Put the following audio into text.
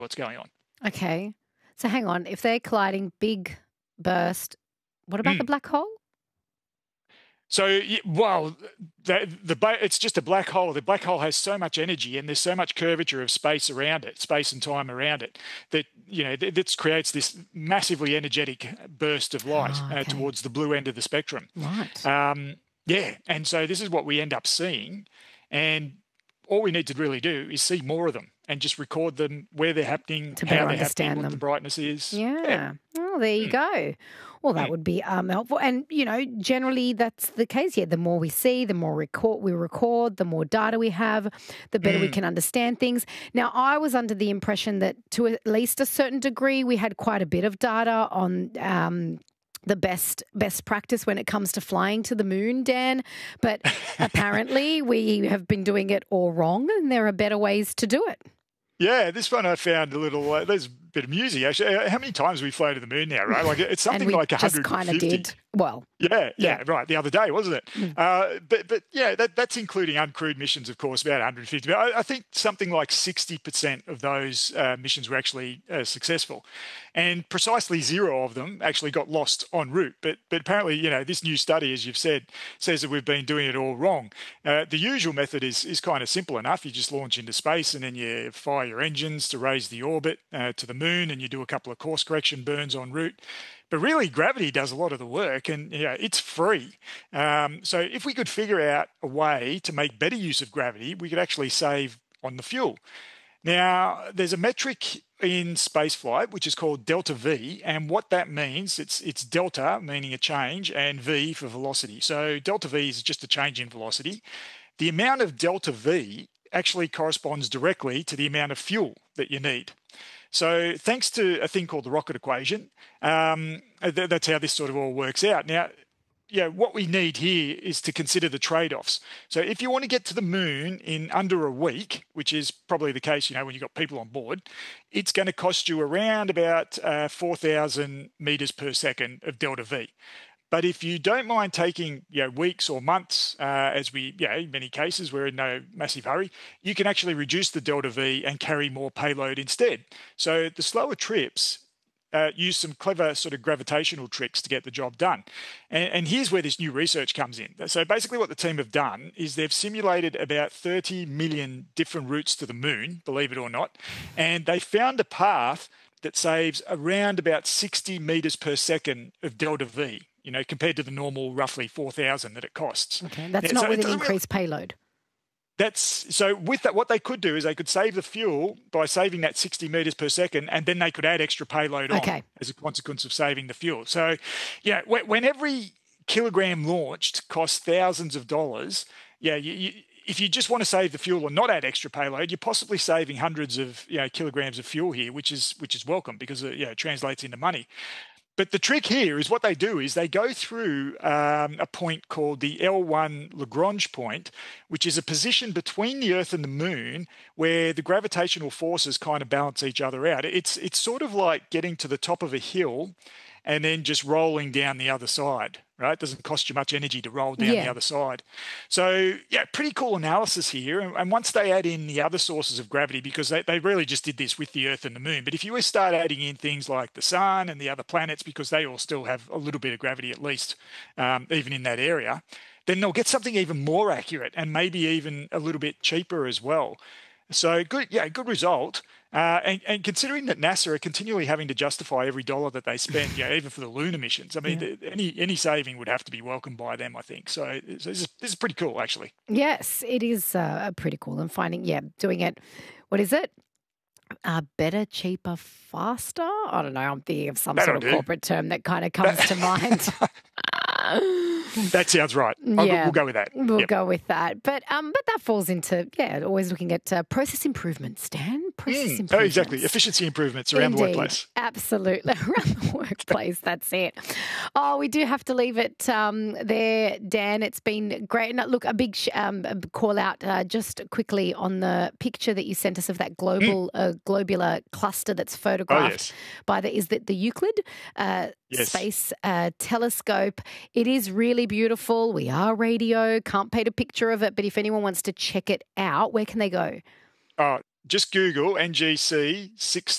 what's going on. Okay. So hang on. If they're colliding, big burst, what about the black hole? So, well, it's just a black hole. The black hole has so much energy, and there's so much curvature of space around it, space and time around it, that that creates this massively energetic burst of light towards the blue end of the spectrum. Right. Yeah, and so this is what we end up seeing, and all we need to really do is see more of them and just record them, where they're happening, To how better they're happening, understand what them. the brightness is. Yeah. Oh, there you go. Well, that would be helpful. And, generally that's the case here. The more we see, the more we record, the more data we have, the better we can understand things. Now, I was under the impression that to at least a certain degree, we had quite a bit of data on the best practice when it comes to flying to the moon, Dan. But apparently we have been doing it all wrong, and there are better ways to do it. Yeah, this one I found a little. There's a bit amusing actually. How many times have we flown to the moon now, right? Like it's something and we like 150. Just kind of did. Well, yeah, right. The other day, wasn't it? But yeah, that's including uncrewed missions, of course, about 150. But I think something like 60% of those missions were actually successful, and precisely 0 of them actually got lost en route. But apparently, this new study, as you've said, says that we've been doing it all wrong. The usual method is kind of simple enough. You just launch into space, and then you fire your engines to raise the orbit to the moon, and you do a couple of course correction burns en route. But really, gravity does a lot of the work, and it's free. So if we could figure out a way to make better use of gravity, we could actually save on the fuel. Now, there's a metric in spaceflight which is called delta V, and what that means, it's delta meaning a change, and V for velocity. So delta V is just a change in velocity. The amount of delta V actually corresponds directly to the amount of fuel that you need. So thanks to a thing called the rocket equation, that's how this sort of all works out. Now, what we need here is to consider the trade-offs. So if you want to get to the moon in under a week, which is probably the case, when you've got people on board, it's going to cost you around about 4,000 meters per second of delta V. But if you don't mind taking weeks or months, as we, in many cases, we're in no massive hurry, you can actually reduce the delta V and carry more payload instead. So the slower trips use some clever sort of gravitational tricks to get the job done. And here's where this new research comes in. So basically what the team have done is they've simulated about 30 million different routes to the moon, believe it or not, and they found a path that saves around about 60 meters per second of delta V. Compared to the normal roughly 4,000 that it costs. Okay, that's not with an increased payload. So with that, what they could do is they could save the fuel by saving that 60 meters per second, and then they could add extra payload on as a consequence of saving the fuel. So, when every kilogram launched costs thousands of dollars, if you just want to save the fuel and not add extra payload, you're possibly saving hundreds of kilograms of fuel here, which is welcome because it translates into money. But the trick here is what they do is they go through a point called the L1 Lagrange point, which is a position between the Earth and the Moon where the gravitational forces kind of balance each other out. It's sort of like getting to the top of a hill and then just rolling down the other side, right? It doesn't cost you much energy to roll down the other side. So, pretty cool analysis here. And once they add in the other sources of gravity, because they really just did this with the Earth and the Moon, but if you start adding in things like the Sun and the other planets, because they all still have a little bit of gravity at least, even in that area, then they'll get something even more accurate and maybe even a little bit cheaper as well. So good result. And considering that NASA are continually having to justify every dollar that they spend, even for the lunar missions, I mean, any saving would have to be welcomed by them, I think. So this is pretty cool, actually. Yes, it is pretty cool. And doing it, what is it? Better, cheaper, faster? I don't know. I'm thinking of some sort of corporate term that kind of comes to mind. That sounds right. We'll go with that. We'll go with that. But that falls into, always looking at process improvements, Dan. Process improvements. Oh, exactly. Efficiency improvements around the workplace. Absolutely. Around the workplace. That's it. Oh, we do have to leave it there, Dan. It's been great. And look, a big call out just quickly on the picture that you sent us of that globular cluster that's photographed by the Euclid Space Telescope. It is really beautiful. We are radio. Can't paint a picture of it, but if anyone wants to check it out, where can they go? just Google NGC